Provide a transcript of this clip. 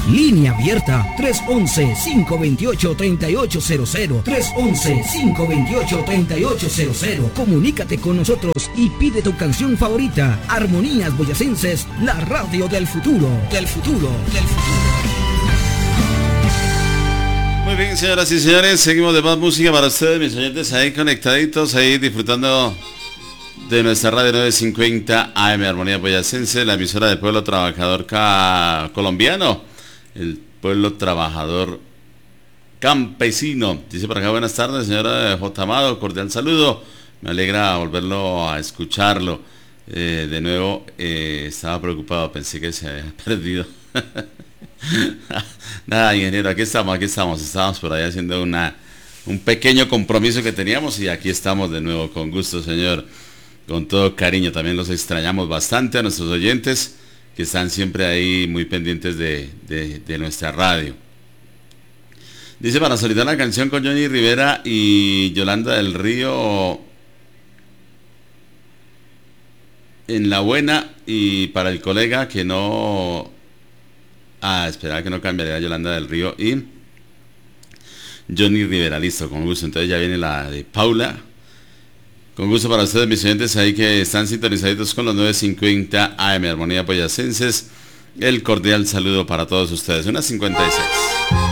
Línea abierta 311-528-3800. 311-528-3800. Comunícate con nosotros y pide tu canción favorita. Armonías Boyacenses, la radio del futuro. Muy bien, señoras y señores, seguimos de más música para ustedes, mis oyentes, ahí conectaditos, ahí disfrutando de nuestra radio 950 AM Armonía Boyacense, la emisora del pueblo trabajador colombiano, el pueblo trabajador campesino. Dice por acá, buenas tardes, señora J. Amado, cordial saludo, me alegra volverlo a escucharlo. De nuevo, estaba preocupado, pensé que se había perdido. Nada, ingeniero, aquí estamos, estábamos por ahí haciendo un pequeño compromiso que teníamos y aquí estamos de nuevo, con gusto, señor, con todo cariño. También los extrañamos bastante a nuestros oyentes que están siempre ahí muy pendientes de nuestra radio. Dice, para solicitar la canción con Johnny Rivera y Yolanda del Río, En la Buena, y para el colega que no... esperaba que no cambiaría Yolanda del Río y Johnny Rivera, listo, con gusto. Entonces ya viene la de Paula. Con gusto para ustedes, mis oyentes, ahí que están sintonizados con los 950 AM Armonía Boyacenses. El cordial saludo para todos ustedes. 1:56.